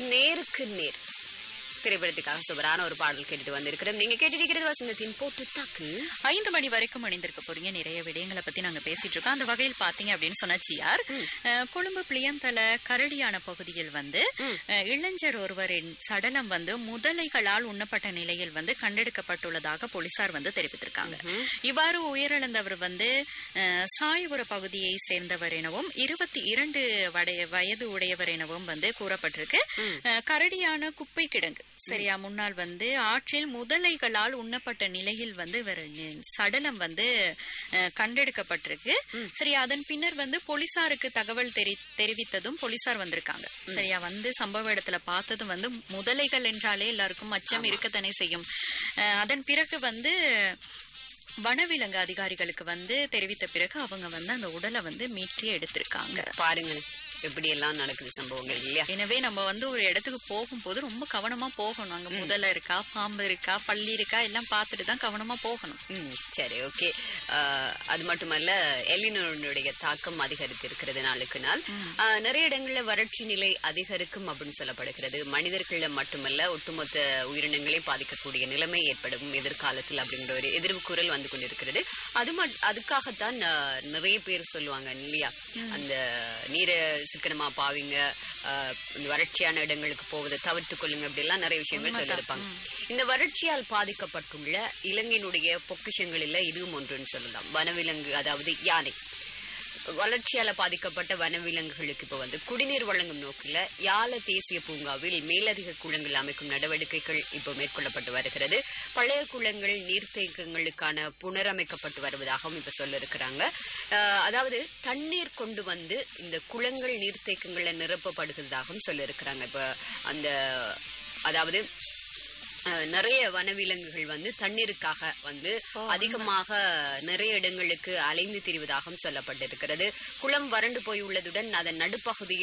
நேருக்கு நேர் திரைப்படத்துக்காக சூப்பரான ஒரு பாடல் கேட்டுட்டு வந்திருக்கிறோம். நீங்க கேட்டிருக்கிறது வசந்தத்தின் போட்டு தாக்கு. 5 மணி வரைக்கும் அணிந்திருக்க போறீங்க. நிறைய விடயங்களை பத்தி நாங்க பேசிட்டு இருக்கோம். அந்த வகையில் பாத்தீங்க அப்படின்னு சொன்னா ஜிஆர், கொழும்பு பிளியந்தல கரடியான பகுதியில் இளைஞர் ஒருவரின் சடலம் முதலைகளால் உண்ணப்பட்ட நிலையில் கண்டெடுக்கப்பட்டுள்ளதாக போலீசார் தெரிவித்திருக்காங்க. இவ்வாறு உயிரிழந்தவர் சாய்புர பகுதியை சேர்ந்தவர் எனவும் 22 வயது உடையவர் எனவும் கூறப்பட்டிருக்கு. கரடியான குப்பை கிடங்கு சரியா முன்னால் ஆற்றில் முதலைகளால் உண்ணப்பட்ட நிலையில் இவர் சடலம் கண்டெடுக்கப்பட்டிருக்கு. சரியா அதன் பின்னர் போலீசாருக்கு தகவல் தெரிவித்ததும் போலீசார் வந்திருக்காங்க. சரியா சம்பவ இடத்துல பார்த்ததும் முதலைகள் என்றாலே எல்லாருக்கும் அச்சம் இருக்கத்தானே செய்யும். அதன் பிறகு வனவிலங்கு அதிகாரிகளுக்கு தெரிவித்த பிறகு அவங்க அந்த உடலை மீட்டி எடுத்திருக்காங்க. பாருங்க எப்படி எல்லாம் நடக்குது சம்பவங்கள் இல்லையா. எனவே நம்ம ஒரு இடத்துக்கு போகும்போது ரொம்ப கவனமா போகணும். அங்க முதல்ல இருக்கா, பாம்பு இருக்கா, பள்ளி இருக்கா எல்லாம் பார்த்துட்டு தான் கவனமா போகணும். சரி, ஓகே. அது மட்டுமல்ல, எலினோனுடைய தாக்கம் அதிகரித்து இருக்கிறது நாளுக்கு நாள். நிறைய இடங்கள்ல வறட்சி நிலை அதிகரிக்கும் அப்படின்னு சொல்லப்படுகிறது. மனிதர்கள மட்டுமல்ல, ஒட்டுமொத்த உயிரினங்களே பாதிக்கக்கூடிய நிலைமை ஏற்படும் எதிர்காலத்தில் அப்படிங்கிற ஒரு எதிர்வு குரல் வந்து கொண்டிருக்கிறது. அதுக்காகத்தான் நிறைய பேர் சொல்லுவாங்க இல்லையா, அந்த நீரை சிக்கனமா பாவிங்க, வறட்சியான இடங்களுக்கு போவதை தவிர்த்து கொள்ளுங்க, அப்படி எல்லாம் நிறைய விஷயங்கள் சொல்லியிருப்பாங்க. இந்த வறட்சியால் பாதிக்கப்பட்டுள்ள இலங்கையினுடைய பொக்கிஷங்களில் இதுவும் ஒன்றுன்னு சொல்லலாம். வனவிலங்கு, அதாவது யானை. வளர்ச்சியால பாதிக்கப்பட்ட வனவிலங்குகளுக்கு இப்ப குடிநீர் வழங்கும் நோக்கில யாழ தேசிய பூங்காவில் மேலதிக குளங்கள் அமைக்கும் நடவடிக்கைகள் இப்ப மேற்கொள்ளப்பட்டு வருகிறது. பழைய குளங்கள் நீர்த்தேக்கங்களுக்கான புனரமைக்கப்பட்டு வருவதாகவும் இப்ப சொல்ல இருக்கிறாங்க. அதாவது தண்ணீர் கொண்டு இந்த குளங்கள் நீர்த்தேக்கங்களை நிரப்பப்படுகிறதாகவும் சொல்ல இருக்கிறாங்க. இப்ப அதாவது நிறைய வனவிலங்குகள் தண்ணீருக்காக அதிகமாக நிறைய இடங்களுக்கு அலைந்து திரிவதாகவும் சொல்லப்பட்டிருக்கிறது. குளம் வறண்டு போய் உள்ளதுடன் அதன் நடுப்பகுதியில்